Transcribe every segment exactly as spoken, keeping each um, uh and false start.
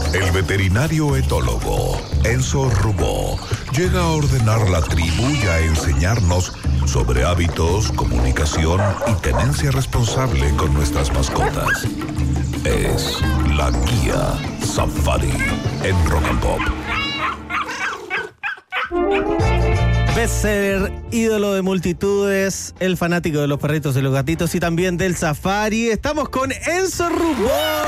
El veterinario etólogo Enzo Rubó llega a ordenar la tribu y a enseñarnos sobre hábitos, comunicación y tenencia responsable con nuestras mascotas. Es la guía Safari en Rock and Pop. Bestseller, ídolo de multitudes, el fanático de los perritos y los gatitos y también del safari. Estamos con Enzo Rubó,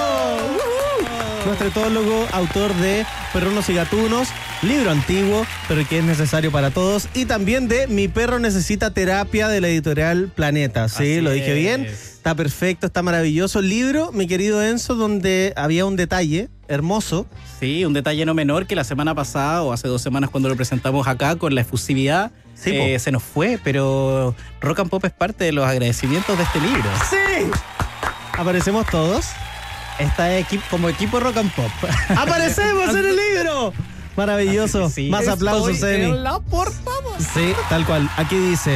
uh-huh. nuestro etólogo, autor de Perrunos y Gatunos, libro antiguo, pero que es necesario para todos, y también de Mi perro necesita terapia, de la editorial Planeta. ¿Sí? Así ¿Lo dije es. bien? Está perfecto, está maravilloso. El libro, mi querido Enzo, donde había un detalle hermoso. Sí, un detalle no menor que la semana pasada o hace dos semanas cuando lo presentamos acá con la efusividad sí, eh, se nos fue, pero Rock and Pop es parte de los agradecimientos de este libro. ¡Sí! ¿Aparecemos todos? Está equi- como equipo Rock and Pop. ¡Aparecemos en el libro! Maravilloso. Sí. Más Estoy aplausos, Emi. En la portada. Sí, tal cual. Aquí dice,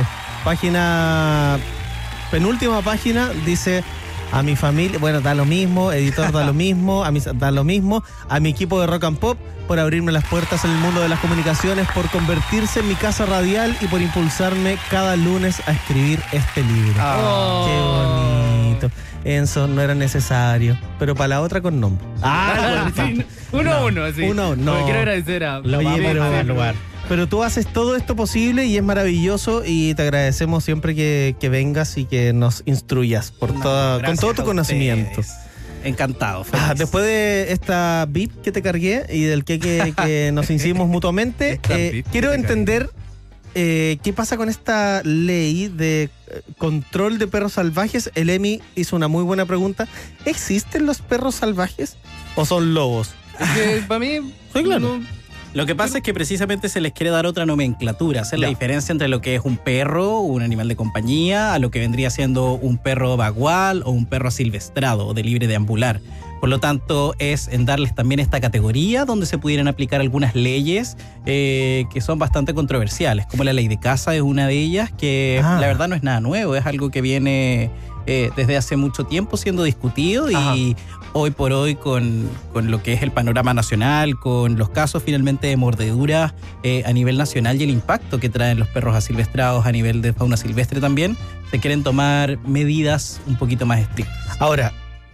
página, penúltima página, dice... A mi familia, bueno, da lo mismo, editor da lo mismo, a mi, da lo mismo, a mi equipo de Rock and Pop por abrirme las puertas en el mundo de las comunicaciones, por convertirse en mi casa radial y por impulsarme cada lunes a escribir este libro. Oh. Qué bonito. Enzo, no era necesario, pero para la otra con nombre. Ah, sí, uno a no, uno, sí. Uno, no. Lo quiero agradecer a lo vamos pero, a lugar. Pero tú haces todo esto posible y es maravilloso y te agradecemos siempre que, que vengas y que nos instruyas por no, toda, con todo tu conocimiento. Encantado. Ah, después de esta V I P que te cargué y del que, que, que nos hicimos mutuamente, eh, quiero entender eh, qué pasa con esta ley de control de perros salvajes. El Emi hizo una muy buena pregunta. ¿Existen los perros salvajes o son lobos? Es que para mí... Soy claro. No, Lo que pasa es que precisamente se les quiere dar otra nomenclatura, hacer ya. la diferencia entre lo que es un perro, un animal de compañía, a lo que vendría siendo un perro bagual o un perro asilvestrado o de libre deambular. Por lo tanto, es en darles también esta categoría donde se pudieran aplicar algunas leyes eh, que son bastante controversiales, como la ley de caza es una de ellas, que ah. la verdad no es nada nuevo, es algo que viene eh, desde hace mucho tiempo siendo discutido y... Ajá. Hoy por hoy con, con lo que es el panorama nacional, con los casos finalmente de mordeduras eh, a nivel nacional y el impacto que traen los perros asilvestrados a nivel de fauna silvestre también, se quieren tomar medidas un poquito más estrictas. Ahora,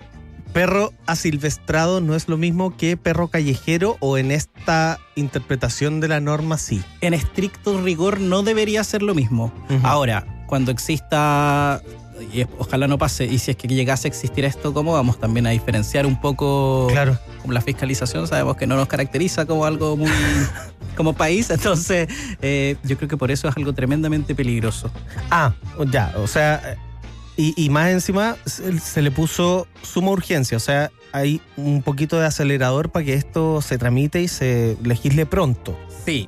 perro asilvestrado no es lo mismo que perro callejero, o en esta interpretación de la norma sí. En estricto rigor no debería ser lo mismo. Uh-huh. Ahora, cuando exista... y ojalá no pase, y si es que llegase a existir esto, ¿cómo vamos también a diferenciar un poco? Claro. Como la fiscalización sabemos que no nos caracteriza como algo muy como país, entonces eh, yo creo que por eso es algo tremendamente peligroso. Ah, ya, o sea, y, y más encima se, se le puso suma urgencia, o sea, hay un poquito de acelerador para que esto se tramite y se legisle pronto. Sí,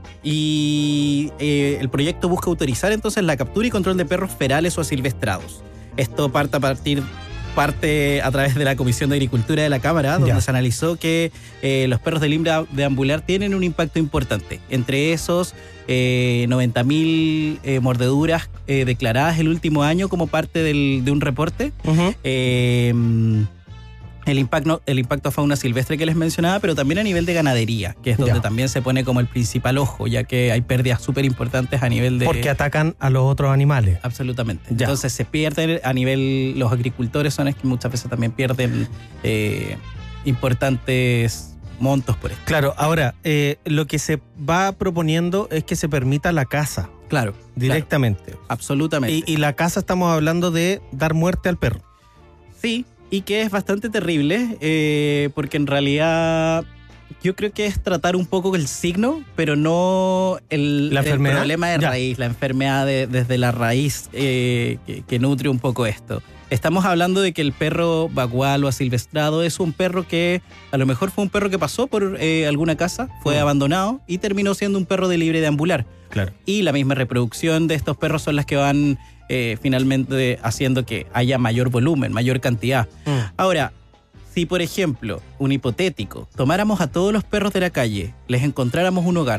y eh, el proyecto busca autorizar entonces la captura y control de perros ferales o asilvestrados. Esto parte a partir parte a través de la Comisión de Agricultura de la Cámara, donde ya. se analizó que eh, los perros de libre deambular tienen un impacto importante. Entre esos, eh, noventa mil eh, mordeduras eh, declaradas el último año como parte del, de un reporte. Uh-huh. Eh, El impacto, el impacto a fauna silvestre que les mencionaba, pero también a nivel de ganadería, que es donde ya. también se pone como el principal ojo, ya que hay pérdidas súper importantes a nivel de... Porque atacan a los otros animales. Absolutamente. Ya. Entonces se pierden a nivel... Los agricultores son los que muchas veces también pierden eh, importantes montos por esto. Claro, ahora, eh, lo que se va proponiendo es que se permita la caza. Claro. Directamente. Claro, absolutamente. Y, y la caza estamos hablando de dar muerte al perro. Sí. Y que es bastante terrible, eh, porque en realidad yo creo que es tratar un poco el signo, pero no el, ¿La el problema de ya. raíz, la enfermedad de, desde la raíz eh, que, que nutre un poco esto. Estamos hablando de que el perro bagual o asilvestrado es un perro que a lo mejor fue un perro que pasó por eh, alguna casa, fue uh-huh. abandonado y terminó siendo un perro de libre deambular. Claro. Y la misma reproducción de estos perros son las que van eh, finalmente haciendo que haya mayor volumen, mayor cantidad. Mm. Ahora, si por ejemplo, un hipotético, tomáramos a todos los perros de la calle, les encontráramos un hogar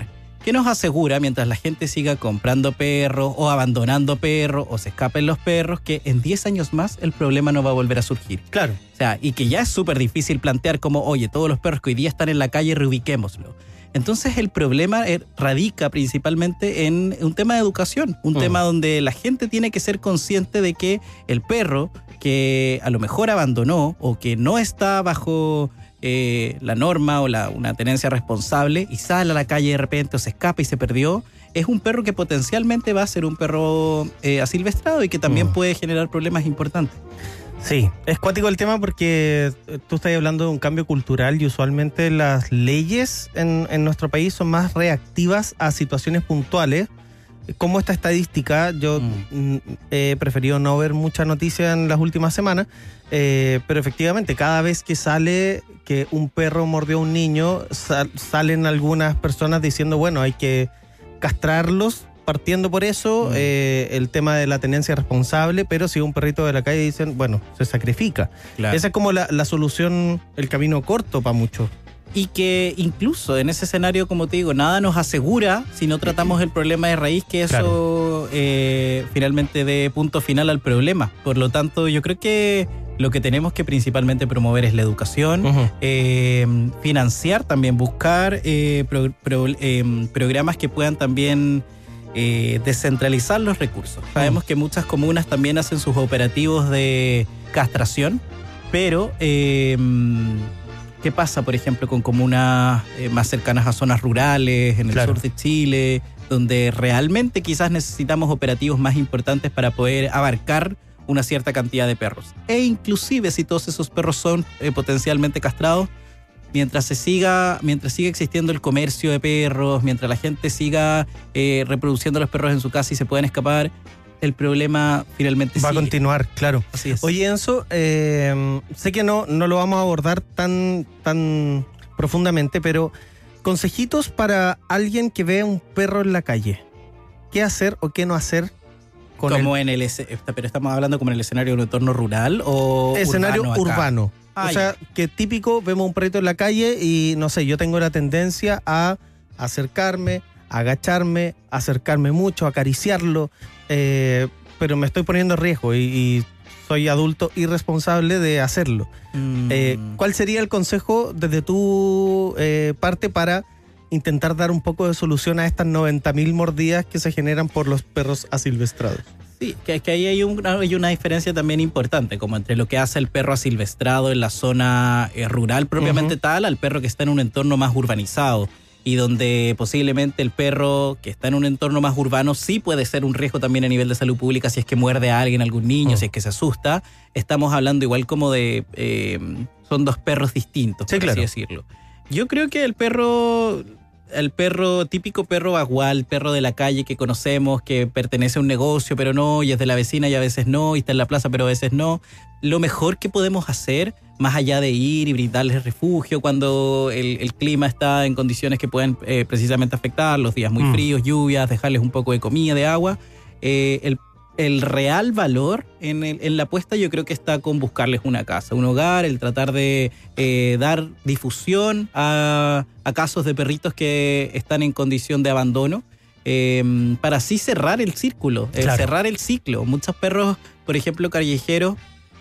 que nos asegura, mientras la gente siga comprando perros o abandonando perros o se escapen los perros, que en diez años más el problema no va a volver a surgir. Claro. O sea, y que ya es súper difícil plantear como, oye, todos los perros que hoy día están en la calle, reubiquémoslo. Entonces el problema radica principalmente en un tema de educación, un uh. tema donde la gente tiene que ser consciente de que el perro que a lo mejor abandonó o que no está bajo eh, la norma o la, una tenencia responsable y sale a la calle de repente o se escapa y se perdió, es un perro que potencialmente va a ser un perro eh, asilvestrado y que también uh. puede generar problemas importantes. Sí, es cuático el tema porque tú estás hablando de un cambio cultural y usualmente las leyes en, en nuestro país son más reactivas a situaciones puntuales. Como esta estadística, yo mm. he preferido no ver mucha noticia en las últimas semanas, eh, pero efectivamente cada vez que sale que un perro mordió a un niño, sal, salen algunas personas diciendo, bueno, hay que castrarlos. Partiendo por eso, mm. eh, el tema de la tenencia responsable, pero si un perrito de la calle dicen, bueno, se sacrifica. Claro. Esa es como la, la solución, el camino corto para muchos. Y que incluso en ese escenario, como te digo, nada nos asegura, si no tratamos el problema de raíz, que eso claro. eh, finalmente dé punto final al problema. Por lo tanto, yo creo que lo que tenemos que principalmente promover es la educación, uh-huh. eh, financiar, también buscar eh, pro, pro, eh, programas que puedan también... Eh, descentralizar los recursos. Sabemos mm. que muchas comunas también hacen sus operativos de castración, pero eh, ¿qué pasa, por ejemplo, con comunas eh, más cercanas a zonas rurales, en el claro. sur de Chile, donde realmente quizás necesitamos operativos más importantes para poder abarcar una cierta cantidad de perros? E inclusive si todos esos perros son eh, potencialmente castrados, mientras se siga, mientras siga existiendo el comercio de perros, mientras la gente siga eh, reproduciendo los perros en su casa y se puedan escapar, el problema finalmente va sigue. a continuar, claro. Así es. Oye, Enzo, eh, sé que no, no lo vamos a abordar tan, tan profundamente, pero consejitos para alguien que ve un perro en la calle. ¿Qué hacer o qué no hacer con como él? En el pero estamos hablando como en el escenario de un entorno rural o escenario urbano. urbano. Ah, o sea, ya. que típico, vemos un perrito en la calle y no sé, yo tengo la tendencia a acercarme, a agacharme, a acercarme mucho, a acariciarlo, eh, pero me estoy poniendo en riesgo y, y soy adulto irresponsable de hacerlo. Mm. Eh, ¿Cuál sería el consejo desde tu eh, parte para intentar dar un poco de solución a estas noventa mil mordidas que se generan por los perros asilvestrados? Sí, que, que ahí hay, un, hay una diferencia también importante, como entre lo que hace el perro asilvestrado en la zona eh, rural propiamente uh-huh. tal, al perro que está en un entorno más urbanizado, y donde posiblemente el perro que está en un entorno más urbano sí puede ser un riesgo también a nivel de salud pública si es que muerde a alguien, algún niño, uh-huh. si es que se asusta. Estamos hablando igual como de... Eh, son dos perros distintos, sí, por claro. así decirlo. Yo creo que el perro... el perro, típico perro bagual, perro de la calle que conocemos, que pertenece a un negocio, pero no, y es de la vecina y a veces no, y está en la plaza, pero a veces no. Lo mejor que podemos hacer, más allá de ir y brindarles refugio cuando el, el clima está en condiciones que pueden eh, precisamente afectar, los días muy mm. fríos, lluvias, dejarles un poco de comida, de agua, eh, el El real valor en, el, en la apuesta yo creo que está con buscarles una casa, un hogar, el tratar de eh, dar difusión a, a casos de perritos que están en condición de abandono, eh, para así cerrar el círculo, eh, claro. cerrar el ciclo. Muchos perros, por ejemplo, callejeros,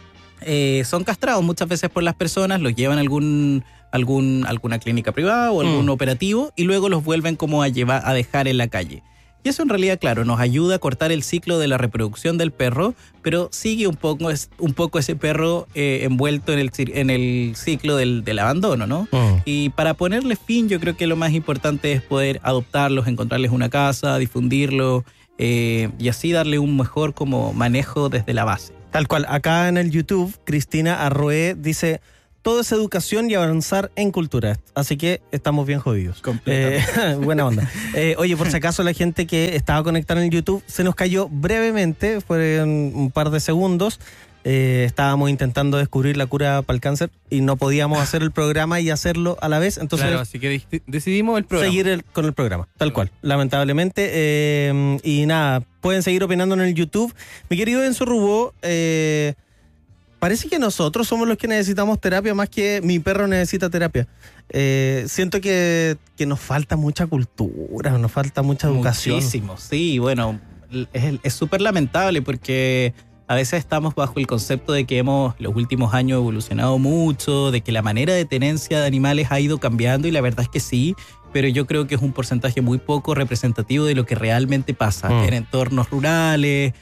eh, son castrados muchas veces por las personas, los llevan a algún, algún, alguna clínica privada o algún mm. operativo y luego los vuelven como a, llevar, a dejar en la calle. Y eso en realidad, claro, nos ayuda a cortar el ciclo de la reproducción del perro, pero sigue un poco, un poco ese perro eh, envuelto en el, en el ciclo del, del abandono, ¿no? Oh. Y para ponerle fin, yo creo que lo más importante es poder adoptarlos, encontrarles una casa, difundirlo eh, y así darle un mejor como manejo desde la base. Tal cual. Acá en el YouTube, Cristina Arroé dice... todo es educación y avanzar en cultura. Así que estamos bien jodidos. Completamente. Eh, buena onda. Eh, oye, por si acaso la gente que estaba conectada en el YouTube se nos cayó brevemente, fueron un par de segundos. Eh, estábamos intentando descubrir la cura para el cáncer y no podíamos hacer el programa y hacerlo a la vez. Entonces, claro, así que decidimos el programa. Seguir el, con el programa, tal cual, lamentablemente. Eh, y nada, pueden seguir opinando en el YouTube. Mi querido Enzo Rubó, eh, parece que nosotros somos los que necesitamos terapia más que mi perro necesita terapia. Eh, siento que, que nos falta mucha cultura, nos falta mucha educación. Muchísimo, sí, bueno, es súper lamentable porque a veces estamos bajo el concepto de que hemos los últimos años evolucionado mucho, de que la manera de tenencia de animales ha ido cambiando, y la verdad es que sí, pero yo creo que es un porcentaje muy poco representativo de lo que realmente pasa mm. en entornos rurales.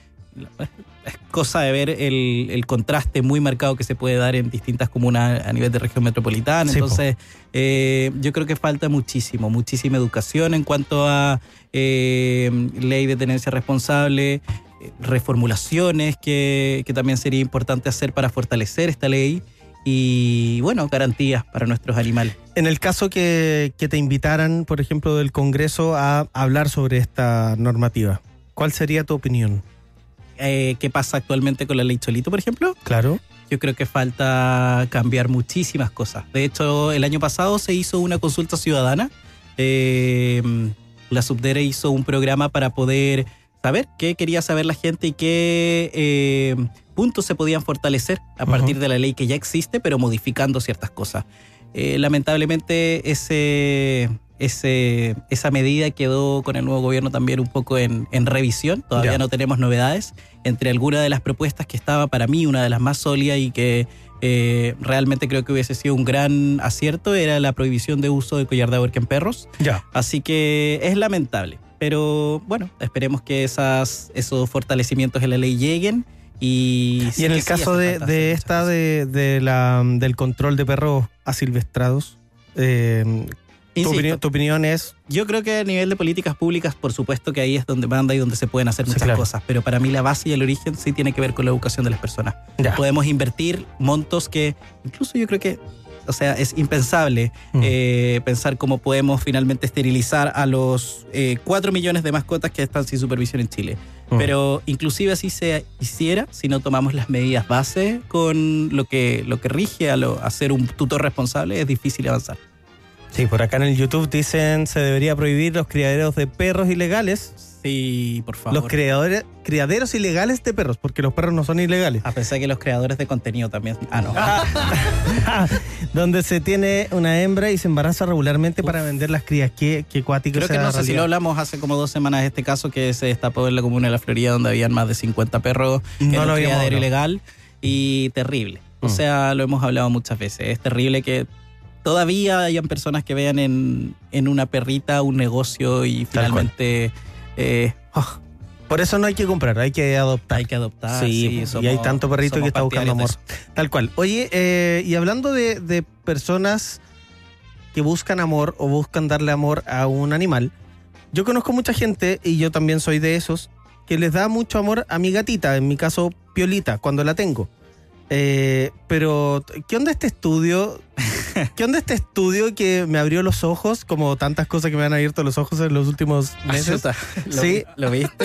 Es cosa de ver el, el contraste muy marcado que se puede dar en distintas comunas a nivel de región metropolitana. Sí, Entonces, eh, yo creo que falta muchísimo, muchísima educación en cuanto a eh, ley de tenencia responsable, reformulaciones que, que también sería importante hacer para fortalecer esta ley y, bueno, garantías para nuestros animales. En el caso que, que te invitaran, por ejemplo, del Congreso a hablar sobre esta normativa, ¿cuál sería tu opinión? Eh, ¿Qué pasa actualmente con la ley Cholito, por ejemplo? Claro. Yo creo que falta cambiar muchísimas cosas. De hecho, el año pasado se hizo una consulta ciudadana. Eh, la Subdere hizo un programa para poder saber qué quería saber la gente y qué eh, puntos se podían fortalecer a partir uh-huh. de la ley que ya existe, pero modificando ciertas cosas. Eh, lamentablemente ese, ese, esa medida quedó con el nuevo gobierno también un poco en, en revisión. Todavía ya. no tenemos novedades. Entre algunas de las propuestas que estaba para mí una de las más sólidas y que eh, realmente creo que hubiese sido un gran acierto era la prohibición de uso del collar de ahorca en perros. Ya. Así que es lamentable. Pero bueno, esperemos que esas, esos fortalecimientos en la ley lleguen. Y, y en el caso de, de esta de, de la, del control de perros asilvestrados, eh, tu, opinión, tu opinión es... Yo creo que a nivel de políticas públicas, por supuesto que ahí es donde manda y donde se pueden hacer muchas sí, claro. cosas, pero para mí la base y el origen sí tiene que ver con la educación de las personas. Ya. Podemos invertir montos que incluso yo creo que, o sea, es impensable mm. eh, pensar cómo podemos finalmente esterilizar a los eh, cuatro millones de mascotas que están sin supervisión en Chile. Mm. Pero inclusive así se hiciera, si no tomamos las medidas base con lo que, lo que rige a, lo, a ser un tutor responsable, es difícil avanzar. Sí, por acá en el YouTube dicen se debería prohibir los criaderos de perros ilegales. Sí, por favor. Los criadores, criaderos ilegales de perros, porque los perros no son ilegales. A pesar de que los creadores de contenido también... Ah, no. Donde se tiene una hembra y se embaraza regularmente Uf. para vender las crías. Qué, qué cuático. Creo que no sé si lo hablamos hace como dos semanas de este caso que se destapó en la comuna de La Florida, donde habían más de cincuenta perros en no un criadero ilegal y terrible. O mm. sea, lo hemos hablado muchas veces. Es terrible que todavía hayan personas que vean en, en una perrita un negocio y finalmente... Eh, oh. Por eso no hay que comprar, hay que adoptar. Hay que adoptar, sí. sí somos, y hay tanto perrito que está buscando amor. Tal cual. Oye, eh, y hablando de, de personas que buscan amor o buscan darle amor a un animal, yo conozco mucha gente, y yo también soy de esos, que les da mucho amor a mi gatita, en mi caso Piolita, cuando la tengo. Eh, pero, ¿qué onda este estudio? ¿Qué onda este estudio que me abrió los ojos, como tantas cosas que me han abierto los ojos en los últimos meses? ¿Lo, ¿Sí? ¿Lo viste?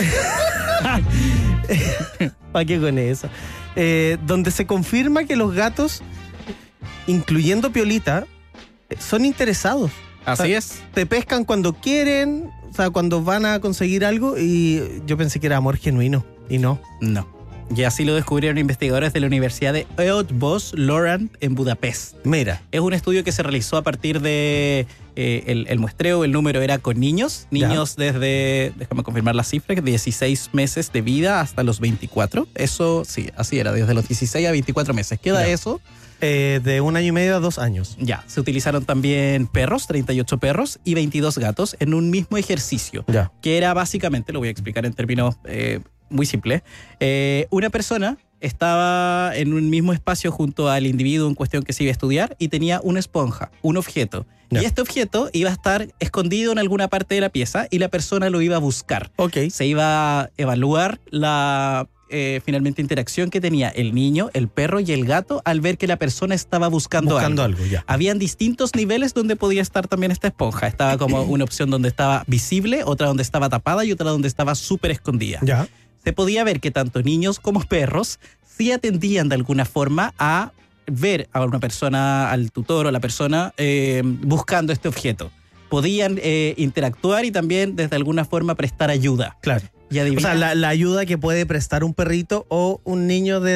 ¿Para qué con eso? Eh, donde se confirma que los gatos, incluyendo Piolita, son interesados. Así o sea, es. Te pescan cuando quieren, o sea, cuando van a conseguir algo, y yo pensé que era amor genuino, y no. No. Y así lo descubrieron investigadores de la Universidad de Eötvös-Loránd en Budapest. Mira. Es un estudio que se realizó a partir de eh, el, el muestreo, el número era con niños. Niños ya. desde, déjame confirmar la cifra, dieciséis meses de vida hasta los veinticuatro. Eso, sí, así era, desde los dieciséis a veinticuatro meses. ¿Qué da eso? Eh, de un año y medio a dos años. Ya, se utilizaron también perros, treinta y ocho perros y veintidós gatos en un mismo ejercicio. Ya. Que era básicamente, lo voy a explicar en términos... Eh, muy simple, eh, una persona estaba en un mismo espacio junto al individuo en cuestión que se iba a estudiar y tenía una esponja, un objeto. Yeah. Y este objeto iba a estar escondido en alguna parte de la pieza y la persona lo iba a buscar. Okay. Se iba a evaluar la eh, finalmente interacción que tenía el niño, el perro y el gato al ver que la persona estaba buscando, buscando algo. algo ya. Habían distintos niveles donde podía estar también esta esponja. Estaba como una opción donde estaba visible, otra donde estaba tapada y otra donde estaba súper escondida. Ya. Se podía ver que tanto niños como perros sí atendían de alguna forma a ver a una persona, al tutor o a la persona eh, buscando este objeto. Podían eh, interactuar y también desde alguna forma prestar ayuda. Claro. Y adivina, o sea, la, la ayuda que puede prestar un perrito o un niño de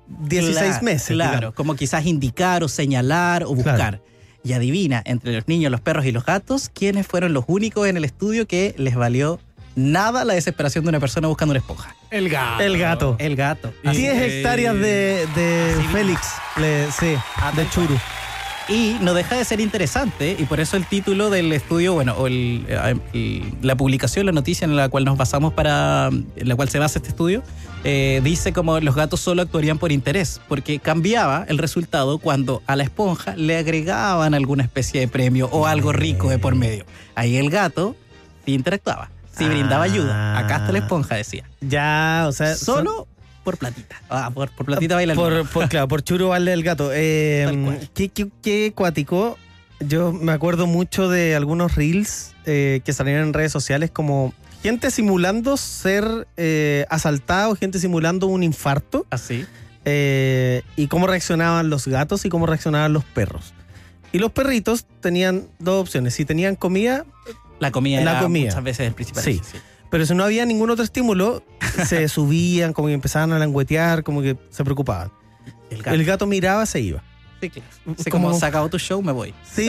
dieciséis meses. Claro, digamos. como quizás indicar o señalar o buscar. Claro. Y adivina, entre los niños, los perros y los gatos, ¿quiénes fueron los únicos en el estudio que les valió nada la desesperación de una persona buscando una esponja? El gato. El gato. El gato. diez hectáreas de, de Así Félix, le, sí, Ah, de churu. Y no deja de ser interesante, y por eso el título del estudio, bueno, o el, el, la publicación, la noticia en la cual nos basamos para, en la cual se basa este estudio, eh, dice como los gatos solo actuarían por interés, porque cambiaba el resultado cuando a la esponja le agregaban alguna especie de premio o algo rico de por medio. Ahí el gato sí interactuaba, sí brindaba Ah. ayuda. Acá está la esponja, decía. Ya, o sea, Solo son- por platita. Ah, por, por platita baila el por, gato. por, claro, por churu vale el gato. Eh, Tal cual. ¿qué, qué, qué cuático? Yo me acuerdo mucho de algunos reels eh, que salieron en redes sociales como gente simulando ser eh, asaltado, gente simulando un infarto Así. eh, y cómo reaccionaban los gatos y cómo reaccionaban los perros. Y los perritos tenían dos opciones. Si tenían comida, La comida La era comida. muchas veces el principal. Sí. pero si no había ningún otro estímulo, se subían, como que empezaban a languetear, como que se preocupaban. El gato. El gato miraba, se iba. Sí, claro. Así Como- como se acabó tu show, me voy. Sí,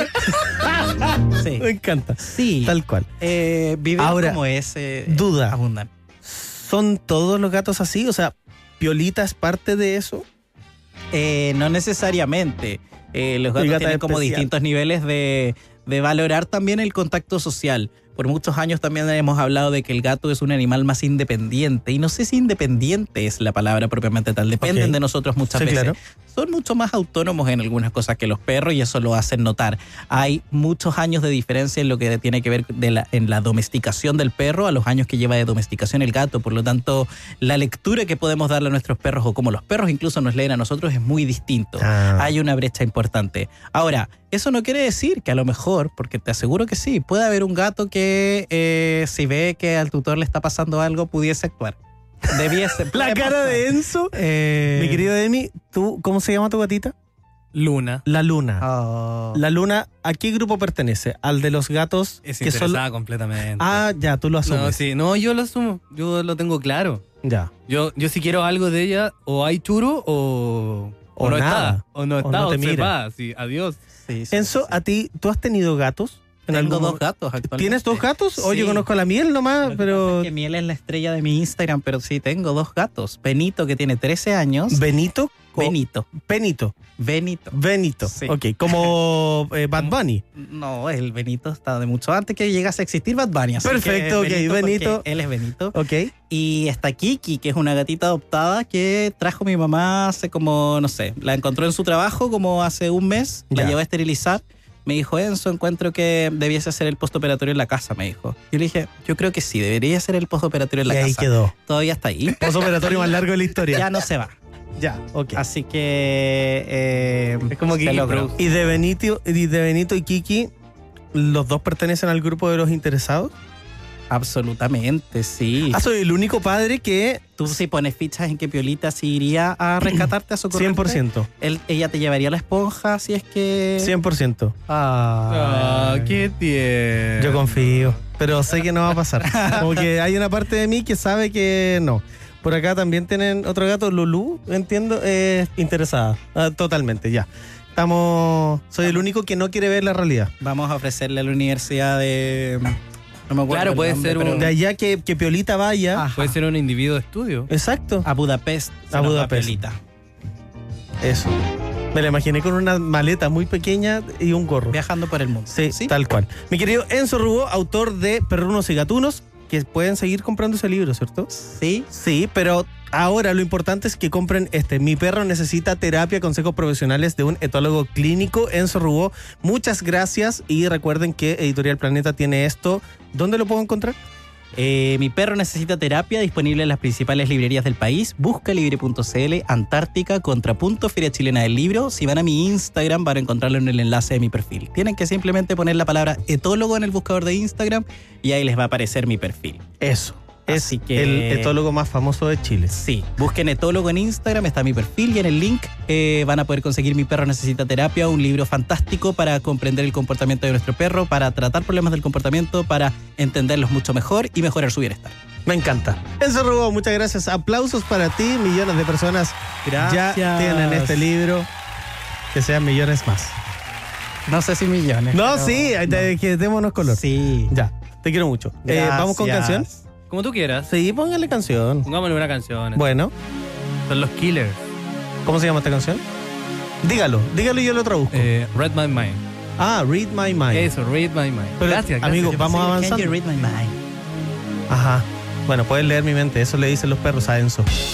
Sí. me encanta. Sí. Tal cual. Eh, videos Ahora, como ese. eh, duda. Abundan. ¿Son todos los gatos así? O sea, ¿Piolita es parte de eso? Eh, no necesariamente. Eh, los Mi gatos gata tienen como especial. distintos niveles de, de valorar también el contacto social. Por muchos años también hemos hablado de que el gato es un animal más independiente. Y no sé si independiente es la palabra propiamente tal. Dependen Ok. de nosotros muchas Sí, veces. claro. Son mucho más autónomos en algunas cosas que los perros y eso lo hacen notar. Hay muchos años de diferencia en lo que tiene que ver de la, en la domesticación del perro a los años que lleva de domesticación el gato. Por lo tanto, la lectura que podemos darle a nuestros perros o como los perros incluso nos leen a nosotros es muy distinto. Ah. Hay una brecha importante. Ahora, eso no quiere decir que a lo mejor, porque te aseguro que sí, puede haber un gato que eh, si ve que al tutor le está pasando algo, pudiese actuar. Debiese. La puede cara pasar. de Enzo. Eh, Mi querido Emi, ¿tú, ¿cómo se llama tu gatita? Luna. La Luna. Oh. La Luna, ¿a qué grupo pertenece? ¿Al de los gatos Es que son... interesada completamente. Ah, ya, tú lo asumes. no, sí, no, yo lo asumo. Yo lo tengo claro. Ya. Yo, yo si quiero algo de ella, o hay churo o, O no nada. está. O no O está, no o, te se mira. va. Sí, adiós. Sí, sí, Enzo, sí. a ti, ¿tú has tenido gatos? en Tengo algún dos momento? gatos actualmente. ¿Tienes dos gatos? O Sí. yo conozco a la miel nomás, Lo que pero... pasa es que Miel es la estrella de mi Instagram, pero sí tengo dos gatos. Benito, que tiene trece años. ¿Benito? o Benito. Benito. Benito. Benito. Sí. Ok, como eh, Bad Bunny. No, el Benito está de mucho antes que llegase a existir Bad Bunny. así Perfecto, que ok, porque Benito. Él es Benito. Ok. Y está Kiki, que es una gatita adoptada que trajo mi mamá hace como, no sé, la encontró en su trabajo como hace un mes, Ya. la llevó a esterilizar. Me dijo, Enzo, encuentro que debiese hacer el postoperatorio en la casa, me dijo. Yo le dije, yo creo que sí, debería hacer el postoperatorio en la Y ahí casa. quedó. Todavía está ahí. Postoperatorio más largo de la historia. Ya no se va. Ya, ok. Así que... eh, Es como se Kiki logró. Cruz. ¿Y de Benito, y de Benito y Kiki, los dos pertenecen al grupo de los interesados? Absolutamente, sí. Ah, soy el único padre que... Tú si pones fichas en que Piolita sí iría a rescatarte a socorrerte. cien por ciento. Él, ella te llevaría la esponja si es que... cien por ciento. Ah, qué tierno. Yo confío, pero sé que no va a pasar. Como que hay una parte de mí que sabe que no. Por acá también tienen otro gato, Lulú, entiendo, eh, interesada. Ah, totalmente, ya. Estamos... Soy el único que no quiere ver la realidad. Vamos a ofrecerle a la universidad de... No me acuerdo Claro, el puede nombre, ser pero- un- De allá que, que Piolita vaya. Ajá. Puede ser un individuo de estudio. Exacto. A Budapest. se A nos va Budapest. Piolita. Eso. Me la imaginé con una maleta muy pequeña y un gorro. Viajando por el mundo. Sí, tal cual. Mi querido Enzo Rubó, autor de Perrunos y Gatunos, que pueden seguir comprando ese libro, ¿cierto? Sí. Sí, pero ahora lo importante es que compren este. Mi perro necesita terapia, consejos profesionales de un etólogo clínico. Enzo Rubó, muchas gracias y recuerden que Editorial Planeta tiene esto. ¿Dónde lo puedo encontrar? Eh, mi perro necesita terapia, disponible en las principales librerías del país. Busca libre punto cl, Antártica, Contrapunto, Feria Chilena del Libro. Si van a mi Instagram van a encontrarlo en el enlace de mi perfil. Tienen que simplemente poner la palabra etólogo en el buscador de Instagram y ahí les va a aparecer mi perfil. Eso. Es Así que- el etólogo más famoso de Chile. Sí, busquen etólogo en Instagram, está mi perfil y en el link eh, van a poder conseguir Mi perro necesita terapia, un libro fantástico para comprender el comportamiento de nuestro perro, para tratar problemas del comportamiento, para entenderlos mucho mejor y mejorar su bienestar. Me encanta. Enzo Rubó, muchas gracias. Aplausos para ti. Millones de personas Gracias. ya tienen este libro. Que sean millones más. No sé si millones. No, pero- sí, te- que démonos color. Sí. Ya, te quiero mucho. Eh, ¿Vamos con Gracias. canción? Como tú quieras. Sí, póngale canción. Pongámosle una canción. Bueno, Son los Killers. ¿cómo se llama esta canción? Dígalo, dígalo y yo lo traduzco. Eh, Read My Mind. Ah, Read My Mind. Eso, Read My Mind. Pero, gracias, gracias. amigo, Yo vamos pensé- avanzando. Can you read my mind? Ajá. Bueno, puedes leer mi mente, eso le dicen los perros a Enzo.